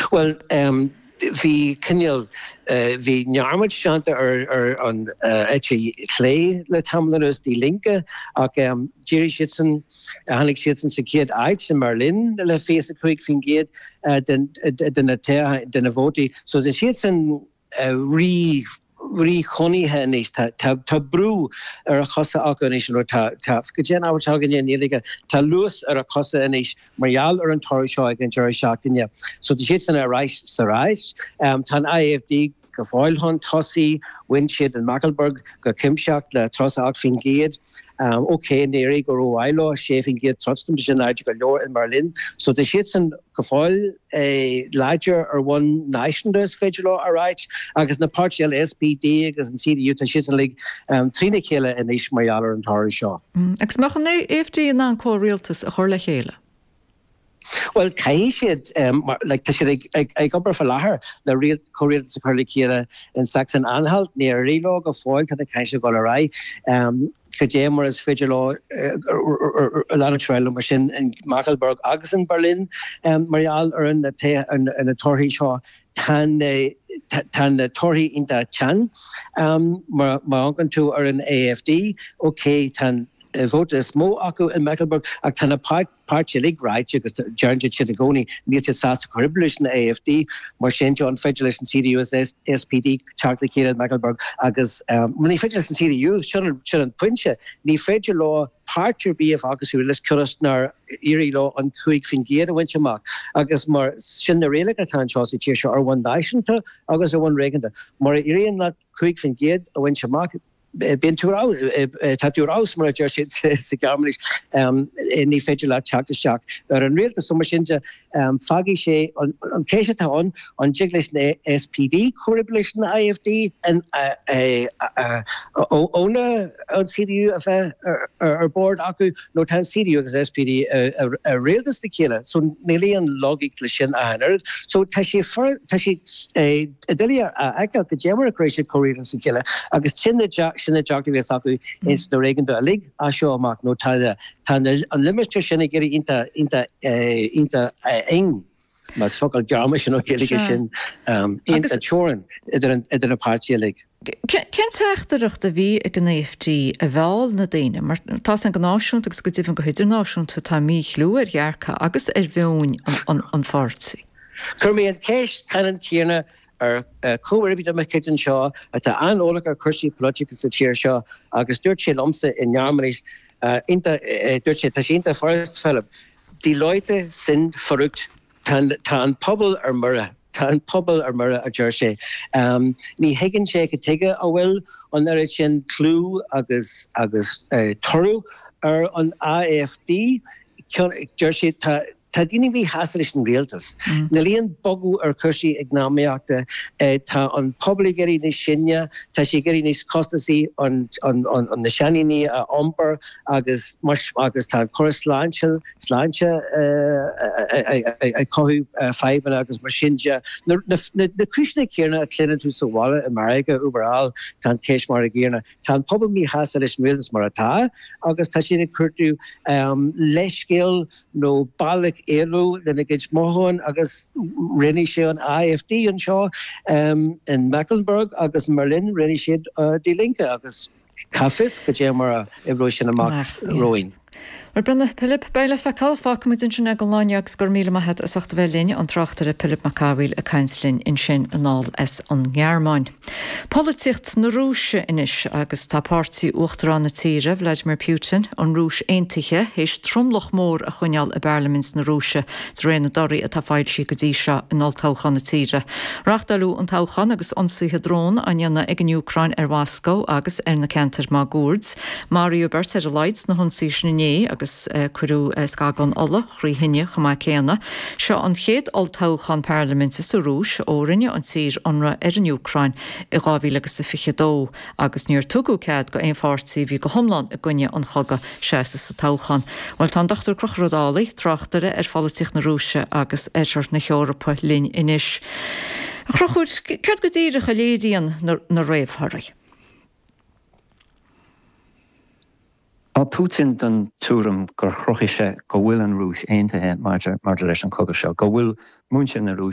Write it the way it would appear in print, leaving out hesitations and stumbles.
Well, hí cinneal hí nearmid seanta ar an éte lé le tamlanús dí linke ach Jerry Shitson hannig Shitson sa céad áit sa Merlin le fésa chuig fin géad den a bhótaí. So the Shitson rí choníthe inis tá brú ar a chosa acu inis nó tá go dé áhairtágan níige tá luas ar a chosa inis marall ar an toir seo ag an deir seachtaine. So the Shitson a ráis sa ráis tá IFD go fáilhan tosaí Windshed and Mackelburg go cimseacht le tros ach fin géad. Okay, néri go roáilo sé fin géad trotzdem sin go leor in Merlin. So the Shitson go fáil láidir ar one nationalist federal a right agus na partial SPD agus an CDU tá Shitson lig trína chéile in éis marall an toir seo. Agus mach an FD an an córéaltas a chur le chéile. Well, Kaishid, like Tashid, I go for Lahar, the real Korean Superlikira in Saxon Anhalt, near Relog of Foil to the Kaishid Golarai, Kajam as Fidgelo, a lot of trial machine in Mackelburg, Agus in Berlin, Marial or in the Torhi Shaw, Tan the Torhi in the Chan, Maungan to or in AFD, okay, Tan. Vote is Mo Aku in Mecklenburg, a kind of partially right, because the Georgia Chitagoni, near to Sasta Corribulation, AFD, Marshen John Federation CDU, SPD, Charlie Kira in Mecklenburg, agus, when he Federation CDU, shouldn't punch it, the federal law, parture be of Agus, who list Kurastnar, Erie law, on Kuik Fingier, when you mark, agus, more Shinderela Catan Chaucy Tisha, or one nation to, agus, or one Reagan, more Erie and not Kuik Fingier, when you mark. Been to tattoo house mar jersey sigarmlich in the federal chat shock but in real so much into foggy she on case on jiglish SPD correlation IFD and owner on CDU of or board aku no tan CDU as SPD a real this the killer so nearly on logic einer so tashi delia akal the general creation correlation killer agus chinna sinna jogli saku is the Reagan to a league a show mark no tada tan unlimited sinna geri inta eng mas focal garmish no delegation inta choran idir a party league Ken sagterach de wie ek an FD a val na déine maar tas an gnáisiúnt agus go dtífan go hidir náisiúnt tá mich luer jarka agus bheún an fartsi Curmi an keist canan tína co-ribid am kitchen shaw at the anolagar cursi project is a chair shaw agus dirche lomse in Yarmanis inta dirche tashinta forest Philip die Leute sind verrückt tan pobl murra a jersey ni hegen she could take a will on their chin clue agus toru on AFD jersey Tadini be hasalishn realtas. Nalian bogu or kursi ignamiakta ta on public geri ni shinya ta she geri ni costasi on the shanini omper agus mush agus ta chorus slancha I kohu five and agus mashinja the Krishna kirna atlenin to sawala America overall tan kesh maragirna tan probably hasalishn realtas marata agus ta she kurtu leshgil no balik Elu, then it gets Mohon, Agus Rennie on IFD and Shaw, in Mecklenburg, Agus Merlin, Rennie De Linke, Agus Kaffis, Kajamara, Evolution and Mark Rowing. Mar brenne Philip Baile fecal fach mu sin go láineag gur míle maithe a saachta bheith líne an trachtar Philip Macáil a Cainslinn in sin anáil as an Ghearmáin. Políocht na Rúise inis agus tá pártaí uachtarán na tíre Vladimir Putin an Rúis Aontaithe hééis tromlach mór a chuineal a Beirlamins na Rúise sa réna dorí a tá fáil si go dtí seo inál táchan na tíre. Reachtalú an táchan agus ansúthe drón an dhéanana ag an Ucrain ar Wasco agus ar na Cantar má Gourds. Mario Bert ar a Leids na honsaí sinné agus cuireú scagan alla chrí hinne chumá céanna. Seo an chéad altáchan Parliament sa Rúis ó rinne an tír anra ar an Ucrain i gábhí agus sa fichadó agus níor tugu cead go éonfártaí bhí go thomlan a gcuine an chaga séasta sa táchan. Bhil tá Dr. Crochrodálaí trachtare ar Políocht na Rúise agus éirt na Eorpa linn inis. Crochúd, cead go dtíire a lédaíon na réamhthairí. Putin don túram gur chrochiise go bhfuil an Rúis aontaithe mar leis an cogadh seo, go bhfuil múinte na Rúis